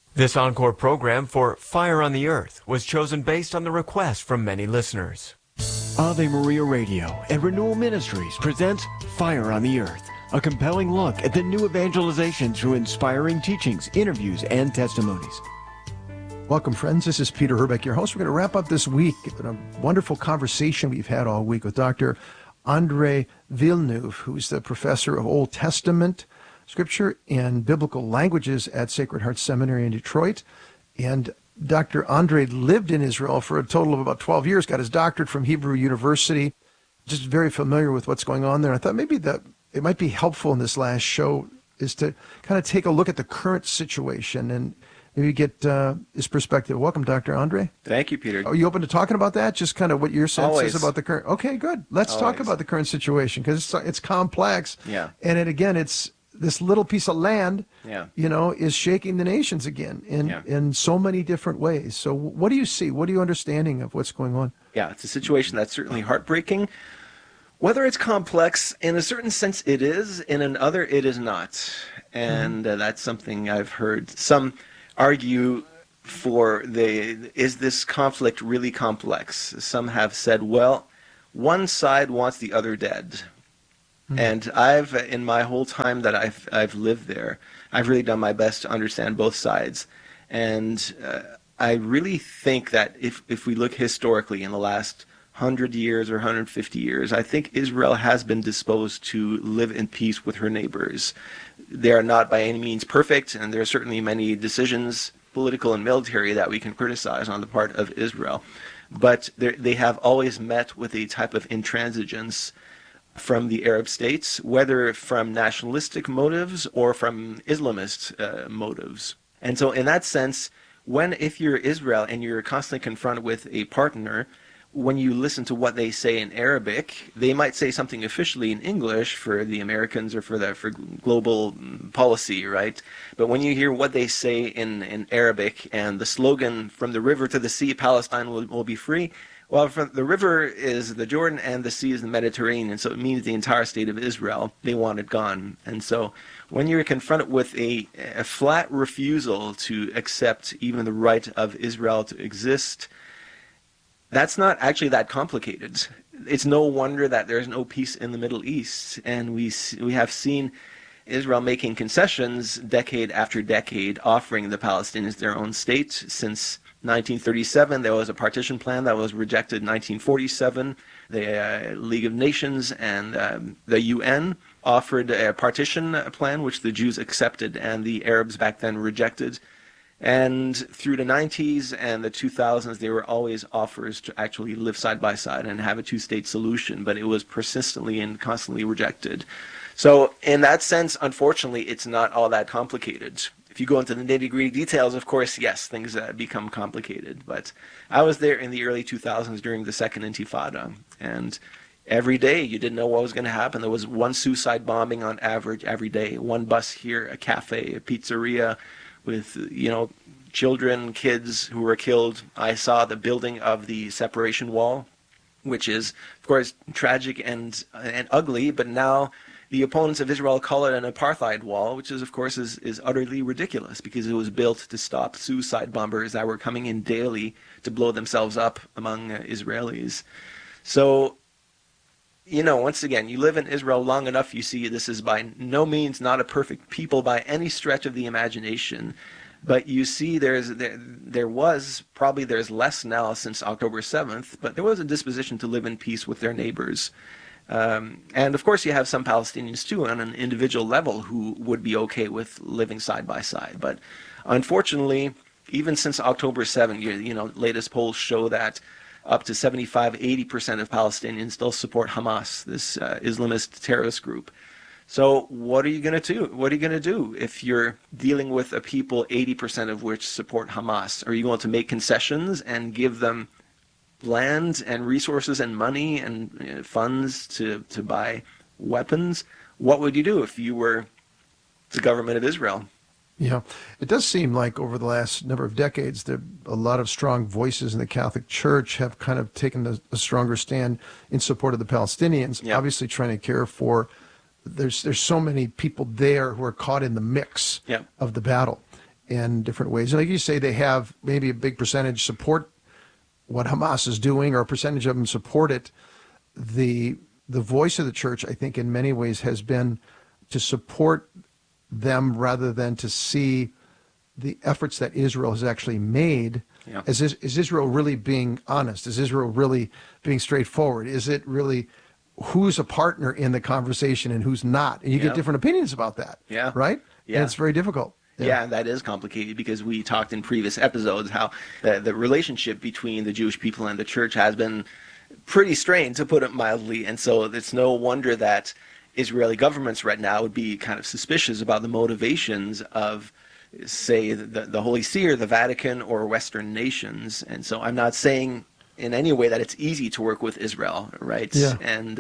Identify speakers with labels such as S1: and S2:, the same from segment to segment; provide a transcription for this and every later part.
S1: This encore program for Fire on the Earth was chosen based on the request from many listeners. Ave Maria Radio and Renewal Ministries presents Fire on the Earth, a compelling look at the new evangelization through inspiring teachings, interviews, and testimonies.
S2: Welcome, friends. This is Peter Herbeck, your host. We're going to wrap up this week with a wonderful conversation we've had all week with Dr. Andre Villeneuve, who's the professor of Old Testament Scripture and Biblical Languages at Sacred Heart Seminary in Detroit. And Dr. Andre lived in Israel for a total of about 12 years, got his doctorate from Hebrew University, just very familiar with what's going on there. I thought maybe that it might be helpful in this last show is to kind of take a look at the current situation and maybe get his perspective. Welcome, Dr. Andre.
S3: Thank you, Peter.
S2: Are you open to talking about that? Just kind of what your sense
S3: Always.
S2: is about the current. Okay, good. Let's talk about the current situation because it's complex.
S3: Yeah.
S2: And again, it's this little piece of land,
S3: Yeah.
S2: is shaking the nations again in so many different ways. So what do you see? What are you understanding of what's going on?
S3: Yeah, it's a situation that's certainly heartbreaking. Whether it's complex, in a certain sense it is, in another it is not. And that's something I've heard some argue for. Is this conflict really complex? Some have said, well, one side wants the other dead. And I've, in my whole time that I've lived there, I've really done my best to understand both sides. And I really think that if we look historically in the last 100 years or 150 years, I think Israel has been disposed to live in peace with her neighbors. They are not by any means perfect, and there are certainly many decisions, political and military, that we can criticize on the part of Israel. But they have always met with a type of intransigence from the Arab states, whether from nationalistic motives or from Islamist motives. And so in that sense, if you're Israel and you're constantly confronted with a partner, when you listen to what they say in Arabic, they might say something officially in English for the Americans or for global policy, right? But when you hear what they say in Arabic and the slogan, from the river to the sea, Palestine will be free, well, the river is the Jordan and the sea is the Mediterranean, so it means the entire state of Israel. They want it gone. And so when you're confronted with a flat refusal to accept even the right of Israel to exist, that's not actually that complicated. It's no wonder that there's no peace in the Middle East. And we have seen Israel making concessions decade after decade, offering the Palestinians their own state. Since 1937, there was a partition plan that was rejected in 1947. The League of Nations and the UN offered a partition plan, which the Jews accepted and the Arabs back then rejected. And through the 90s and the 2000s, there were always offers to actually live side by side and have a two-state solution, but it was persistently and constantly rejected. So in that sense, unfortunately, it's not all that complicated. If you go into the nitty-gritty details, of course, yes, things become complicated. But I was there in the early 2000s during the Second Intifada, and every day you didn't know what was going to happen. There was one suicide bombing on average every day, one bus here, a cafe, a pizzeria, with children, kids who were killed. I saw the building of the separation wall, which is, of course, tragic and ugly, but now the opponents of Israel call it an apartheid wall, which is, of course, is utterly ridiculous because it was built to stop suicide bombers that were coming in daily to blow themselves up among Israelis. So, once again, you live in Israel long enough, you see this is by no means not a perfect people by any stretch of the imagination. But you see there's less now since October 7th, but there was a disposition to live in peace with their neighbors. And of course you have some Palestinians too on an individual level who would be okay with living side by side. But unfortunately, even since October 7th, latest polls show that up to 75-80% of Palestinians still support Hamas, this Islamist terrorist group. So what are you going to do? What are you going to do if you're dealing with a people 80% of which support Hamas? Are you going to make concessions and give them land and resources and money and funds to buy weapons? What would you do if you were the government of Israel?
S2: Yeah, it does seem like over the last number of decades, there a lot of strong voices in the Catholic Church have kind of taken a stronger stand in support of the Palestinians, obviously trying to care for, there's so many people there who are caught in the mix of the battle. in different ways. And like you say, they have maybe a big percentage support what Hamas is doing, or a percentage of them support it. The voice of the church, I think, in many ways has been to support them rather than to see the efforts that Israel has actually made.
S3: Yeah.
S2: Is Israel really being honest? Is Israel really being straightforward? Is it really who's a partner in the conversation and who's not? And you get different opinions about that.
S3: Yeah.
S2: Right?
S3: Yeah.
S2: And it's very difficult.
S3: Yeah, that is complicated, because we talked in previous episodes how the relationship between the Jewish people and the church has been pretty strained, to put it mildly. And so it's no wonder that Israeli governments right now would be kind of suspicious about the motivations of, say, the Holy See or the Vatican or Western nations. And so I'm not saying in any way that it's easy to work with Israel, right?
S2: Yeah.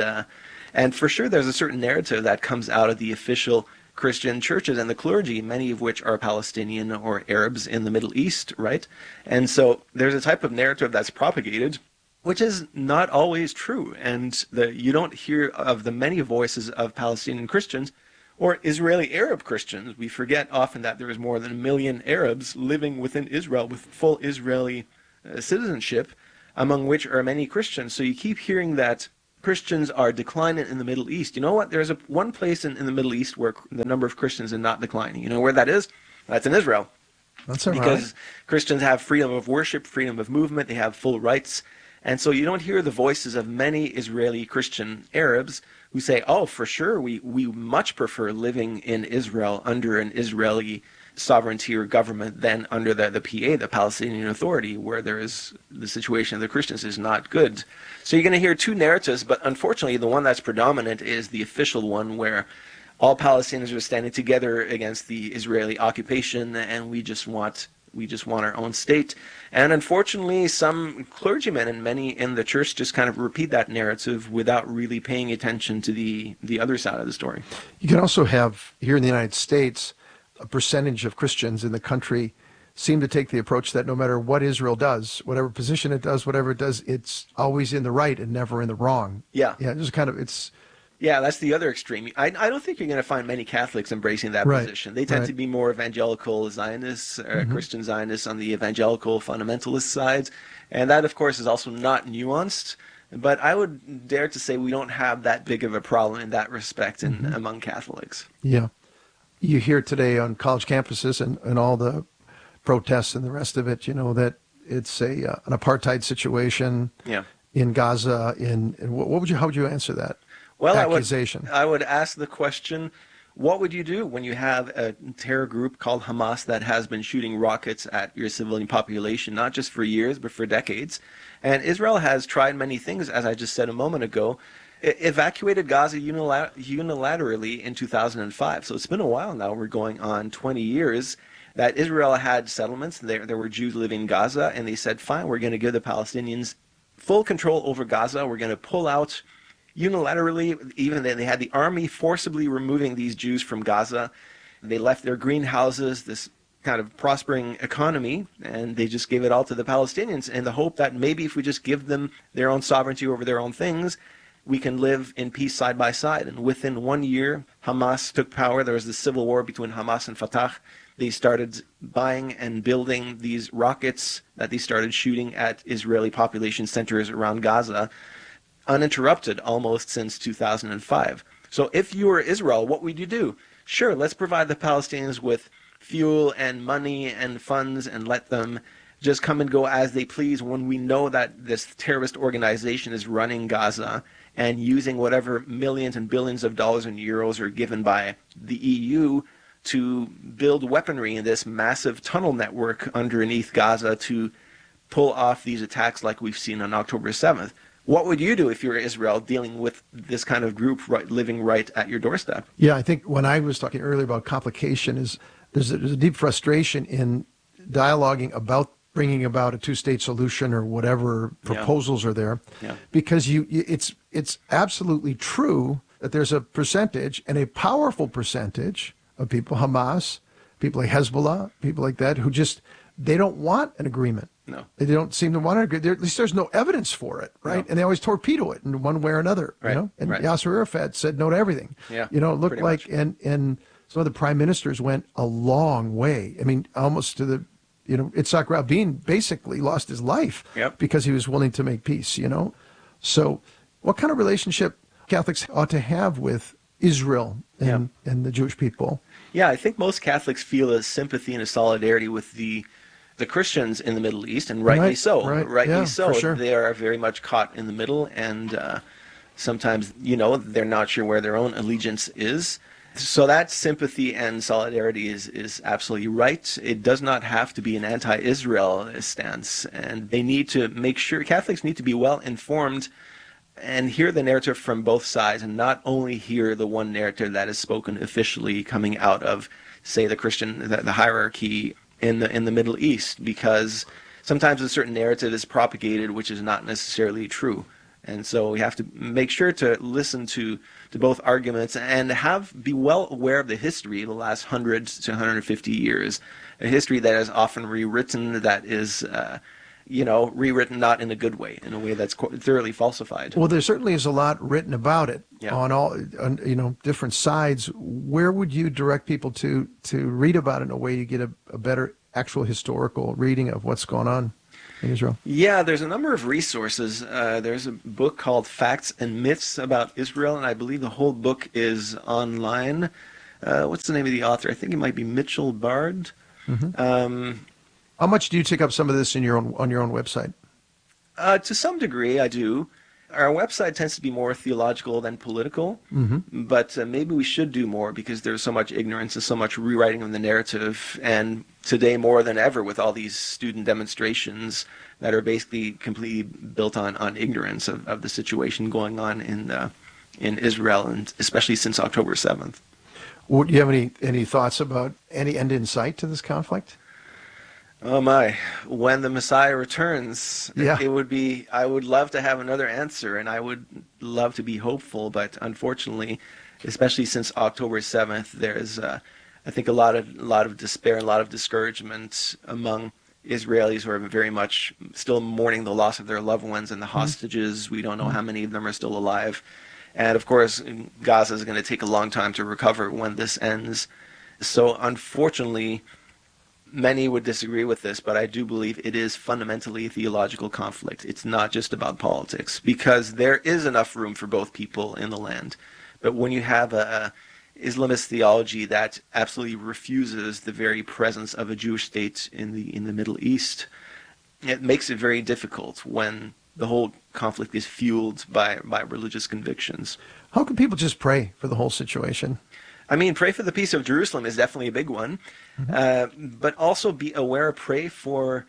S3: And for sure there's a certain narrative that comes out of the official Christian churches and the clergy, many of which are Palestinian or Arabs in the Middle East, right? And so there's a type of narrative that's propagated, which is not always true. And you don't hear of the many voices of Palestinian Christians or Israeli Arab Christians. We forget often that there is more than 1 million Arabs living within Israel with full Israeli citizenship, among which are many Christians. So you keep hearing that Christians are declining in the Middle East. You know what? There's one place in the Middle East where the number of Christians is not declining. You know where that is? That's in Israel.
S2: That's all right.
S3: Because Christians have freedom of worship, freedom of movement, they have full rights. And so you don't hear the voices of many Israeli Christian Arabs who say, oh, for sure, we much prefer living in Israel under an Israeli sovereignty or government than under the PA, the Palestinian Authority, where there is the situation of the Christians is not good. So you're going to hear two narratives, but unfortunately the one that's predominant is the official one, where all Palestinians are standing together against the Israeli occupation, and we just want our own state. And unfortunately, some clergymen and many in the church just kind of repeat that narrative without really paying attention to the other side of the story.
S2: You can also have, here in the United States, a percentage of Christians in the country seem to take the approach that no matter what Israel does, whatever position it does, whatever it does, it's always in the right and never in the wrong.
S3: Yeah.
S2: Yeah, just kind of, it's...
S3: Yeah, that's the other extreme. I don't think you're going to find many Catholics embracing that position. They tend to be more evangelical Zionists, Christian Zionists on the evangelical fundamentalist side. And that, of course, is also not nuanced. But I would dare to say we don't have that big of a problem in that respect among Catholics.
S2: Yeah. You hear today on college campuses and all the protests and the rest of it, you know, that it's an apartheid situation in Gaza. How would you answer that?
S3: Well,
S2: accusation?
S3: I would ask the question, what would you do when you have a terror group called Hamas that has been shooting rockets at your civilian population, not just for years, but for decades? And Israel has tried many things, as I just said a moment ago. It evacuated Gaza unilaterally in 2005. So it's been a while now. We're going on 20 years that Israel had settlements. There were Jews living in Gaza, and they said, fine, we're going to give the Palestinians full control over Gaza. We're going to pull out unilaterally. Even then, they had the army forcibly removing these Jews from Gaza. They left their greenhouses, this kind of prospering economy, and they just gave it all to the Palestinians in the hope that maybe if we just give them their own sovereignty over their own things, we can live in peace side by side. And within 1 year, Hamas took power. There was this civil war between Hamas and Fatah. They started buying and building these rockets that they started shooting at Israeli population centers around Gaza, uninterrupted almost since 2005. So if you were Israel, what would you do? Sure, let's provide the Palestinians with fuel and money and funds and let them just come and go as they please when we know that this terrorist organization is running Gaza and using whatever millions and billions of dollars and euros are given by the EU to build weaponry in this massive tunnel network underneath Gaza to pull off these attacks like we've seen on October 7th. What would you do if you're Israel dealing with this kind of group living right at your doorstep?
S2: Yeah, I think when I was talking earlier about complication, there's a deep frustration in dialoguing about bringing about a two-state solution or whatever proposals are there, because it's absolutely true that there's a percentage, and a powerful percentage of people, Hamas, people like Hezbollah, people like that, who just, they don't want an agreement.
S3: No.
S2: They don't seem to want to agree. At least there's no evidence for it, right? No. And they always torpedo it in one way or another,
S3: right.
S2: you know? And Yasser Arafat said no to everything.
S3: Yeah,
S2: you know, it looked like, and some of the prime ministers went a long way. I mean, almost to the, Itzhak Rabin basically lost his life because he was willing to make peace, So what kind of relationship Catholics ought to have with Israel and the Jewish people?
S3: Yeah, I think most Catholics feel a sympathy and a solidarity with the Christians in the Middle East, and rightly so. Rightly so.
S2: For sure.
S3: They are very much caught in the middle, and sometimes, they're not sure where their own allegiance is. So that sympathy and solidarity is absolutely right. It does not have to be an anti-Israel stance, and they need to make sure, Catholics need to be well informed and hear the narrative from both sides, and not only hear the one narrative that is spoken officially coming out of, say, the hierarchy in the Middle East, because sometimes a certain narrative is propagated which is not necessarily true. And so we have to make sure to listen to both arguments and be well aware of the history of the last 100 to 150 years, a history that is often rewritten, that is rewritten not in a good way, in a way that's thoroughly falsified.
S2: Well, there certainly is a lot written about it on different sides. Where would you direct people to read about it in a way to get a better actual historical reading of what's going on in Israel?
S3: Yeah, there's a number of resources. There's a book called Facts and Myths about Israel, and I believe the whole book is online. What's the name of the author? I think it might be Mitchell Bard.
S2: Mm-hmm. How much do you take up some of this on your own website?
S3: To some degree, I do. Our website tends to be more theological than political, but maybe we should do more, because there's so much ignorance and so much rewriting of the narrative, and today more than ever with all these student demonstrations that are basically completely built on ignorance of the situation going on in Israel, and especially since October 7th.
S2: Well, do you have any thoughts about any end in sight to this conflict?
S3: Oh my, when the Messiah returns, I would love to have another answer, and I would love to be hopeful, but unfortunately, especially since October 7th, there's, I think, a lot of despair, a lot of discouragement among Israelis who are very much still mourning the loss of their loved ones and the hostages. We don't know how many of them are still alive. And of course, Gaza is going to take a long time to recover when this ends. So unfortunately, many would disagree with this, but I do believe it is fundamentally a theological conflict. It's not just about politics, because there is enough room for both people in the land. But when you have a Islamist theology that absolutely refuses the very presence of a Jewish state in the Middle East, it makes it very difficult when the whole conflict is fueled by religious convictions.
S2: How can people just pray for the whole situation?
S3: I mean, pray for the peace of Jerusalem is definitely a big one, but also be aware, pray for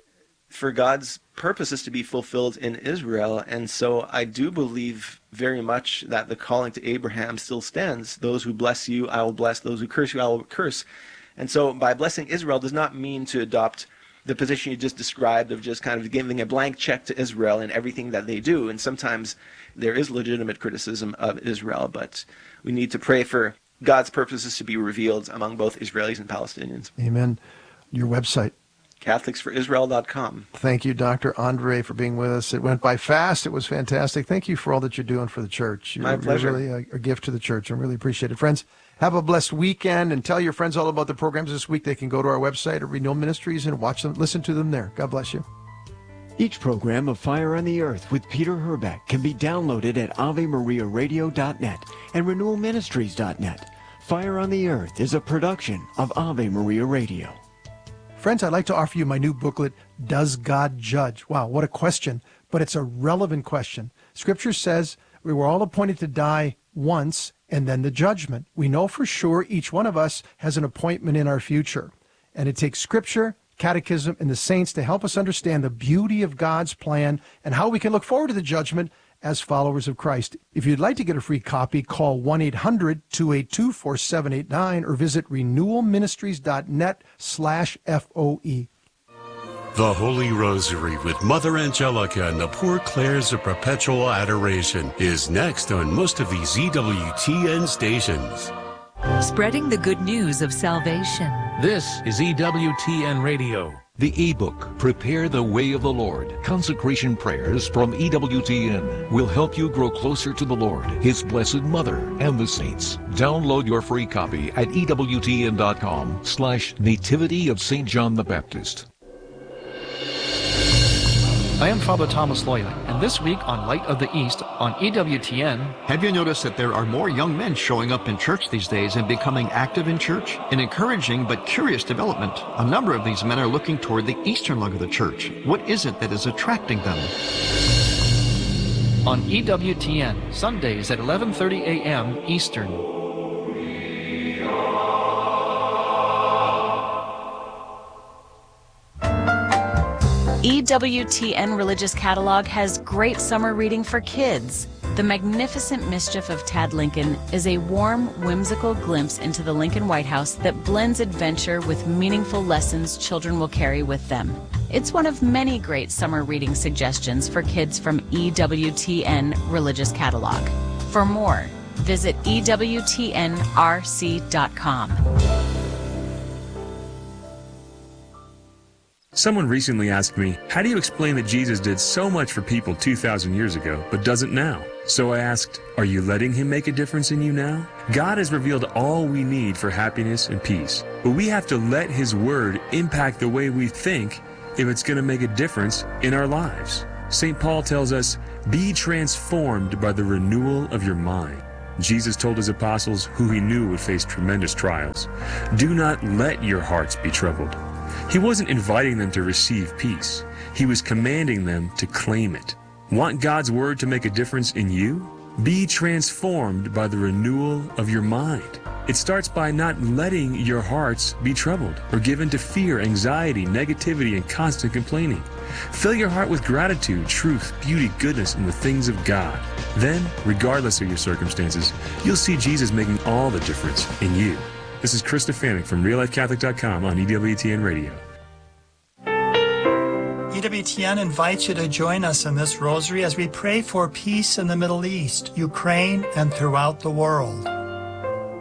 S3: God's purposes to be fulfilled in Israel. And so I do believe very much that the calling to Abraham still stands. Those who bless you, I will bless. Those who curse you, I will curse. And so by blessing Israel does not mean to adopt the position you just described of just kind of giving a blank check to Israel in everything that they do. And sometimes there is legitimate criticism of Israel, but we need to pray for God's purposes to be revealed among both Israelis and Palestinians.
S2: Amen. Your website?
S3: CatholicsForIsrael.com.
S2: Thank you, Dr. Andre, for being with us. It went by fast. It was fantastic. Thank you for all that you're doing for the church.
S3: My pleasure.
S2: You're really a gift to the church. I really appreciate it. Friends, have a blessed weekend, and tell your friends all about the programs this week. They can go to our website at Renewal Ministries and watch them, listen to them there. God bless you.
S1: Each program of Fire on the Earth with Peter Herbeck can be downloaded at AveMariaRadio.net and RenewalMinistries.net. Fire on the Earth is a production of Ave Maria Radio.
S2: Friends, I'd like to offer you my new booklet, Does God Judge? Wow, what a question, but it's a relevant question. Scripture says we were all appointed to die once and then the judgment. We know for sure each one of us has an appointment in our future. And it takes Scripture, Catechism, and the saints to help us understand the beauty of God's plan and how we can look forward to the judgment as followers of Christ. If you'd like to get a free copy, call 1-800-282-4789 or visit renewalministries.net/FOE.
S4: The Holy Rosary with Mother Angelica and the Poor Clares of Perpetual Adoration is next on most of these EWTN stations.
S5: Spreading the good news of salvation.
S6: This is EWTN Radio.
S5: The ebook, Prepare the Way of the Lord, Consecration Prayers from EWTN, will help you grow closer to the Lord, His Blessed Mother, and the saints. Download your free copy at EWTN.com/Nativity of St. John the Baptist.
S6: I am Father Thomas Loya, and this week on Light of the East on EWTN.
S7: Have you noticed that there are more young men showing up in church these days and becoming active in church? An encouraging but curious development. A number of these men are looking toward the eastern leg of the church. What is it that is attracting them?
S6: On EWTN, Sundays at 11:30 a.m. Eastern.
S8: EWTN Religious Catalog has great summer reading for kids. The Magnificent Mischief of Tad Lincoln is a warm, whimsical glimpse into the Lincoln White House that blends adventure with meaningful lessons children will carry with them. It's one of many great summer reading suggestions for kids from EWTN Religious Catalog. For more, visit EWTNRC.com.
S9: Someone recently asked me, how do you explain that Jesus did so much for people 2,000 years ago, but doesn't now? So I asked, are you letting Him make a difference in you now? God has revealed all we need for happiness and peace, but we have to let His Word impact the way we think if it's going to make a difference in our lives. St. Paul tells us, be transformed by the renewal of your mind. Jesus told His apostles, who He knew would face tremendous trials, do not let your hearts be troubled. He wasn't inviting them to receive peace. He was commanding them to claim it. Want God's Word to make a difference in you? Be transformed by the renewal of your mind. It starts by not letting your hearts be troubled or given to fear, anxiety, negativity, and constant complaining. Fill your heart with gratitude, truth, beauty, goodness, and the things of God. Then, regardless of your circumstances, you'll see Jesus making all the difference in you. This is Chris Stefanik from RealLifeCatholic.com on EWTN Radio.
S10: EWTN invites you to join us in this rosary as we pray for peace in the Middle East, Ukraine, and throughout the world.